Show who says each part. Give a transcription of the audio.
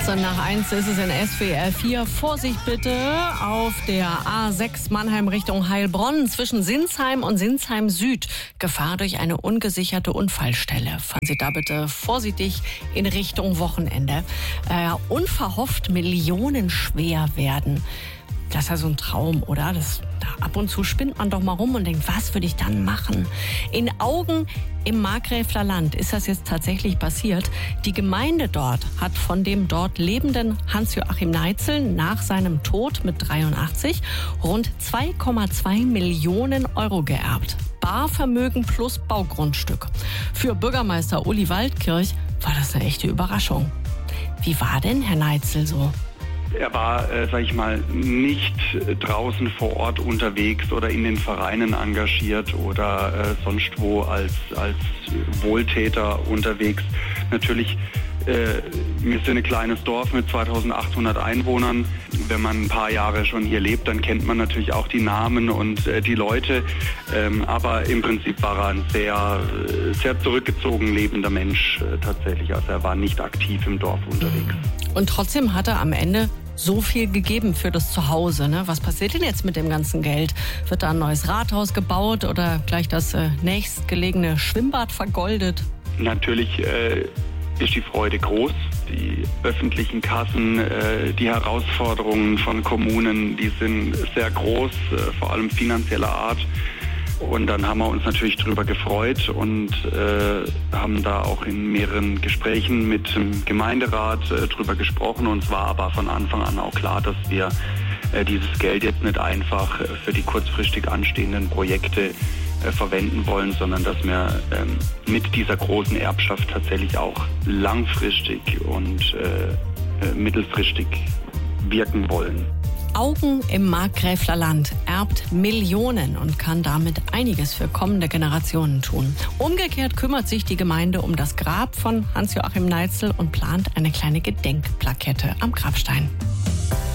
Speaker 1: 18:01 ist es in SWR 4. Vorsicht bitte auf der A6 Mannheim Richtung Heilbronn zwischen Sinsheim und Sinsheim Süd. Gefahr durch eine ungesicherte Unfallstelle. Fahren Sie da bitte vorsichtig in Richtung Wochenende. Unverhofft millionenschwer werden. Das ist ja so ein Traum, oder? Ab und zu spinnt man doch mal rum und denkt, was würde ich dann machen? In Augen im Markgräfler Land ist das jetzt tatsächlich passiert. Die Gemeinde dort hat von dem dort lebenden Hans-Joachim Neitzel nach seinem Tod mit 83 rund 2,2 Millionen Euro geerbt. Barvermögen plus Baugrundstück. Für Bürgermeister Uli Waldkirch war das eine echte Überraschung. Wie war denn Herr Neitzel so?
Speaker 2: Er war, nicht draußen vor Ort unterwegs oder in den Vereinen engagiert oder sonst wo als Wohltäter unterwegs. Natürlich, wir sind ein kleines Dorf mit 2800 Einwohnern. Wenn man ein paar Jahre schon hier lebt, dann kennt man natürlich auch die Namen und die Leute. Aber im Prinzip war er ein sehr, sehr zurückgezogen lebender Mensch tatsächlich. Also er war nicht aktiv im Dorf unterwegs.
Speaker 1: Und trotzdem hat er am Ende so viel gegeben für das Zuhause. Ne? Was passiert denn jetzt mit dem ganzen Geld? Wird da ein neues Rathaus gebaut oder gleich das nächstgelegene Schwimmbad vergoldet?
Speaker 2: Natürlich ist die Freude groß. Die öffentlichen Kassen, die Herausforderungen von Kommunen, die sind sehr groß, vor allem finanzieller Art. Und dann haben wir uns natürlich darüber gefreut und haben da auch in mehreren Gesprächen mit dem Gemeinderat drüber gesprochen. Uns war aber von Anfang an auch klar, dass wir dieses Geld jetzt nicht einfach für die kurzfristig anstehenden Projekte verwenden wollen, sondern dass wir mit dieser großen Erbschaft tatsächlich auch langfristig und mittelfristig wirken wollen.
Speaker 1: Augen im Markgräfler Land erbt Millionen und kann damit einiges für kommende Generationen tun. Umgekehrt kümmert sich die Gemeinde um das Grab von Hans-Joachim Neitzel und plant eine kleine Gedenkplakette am Grabstein.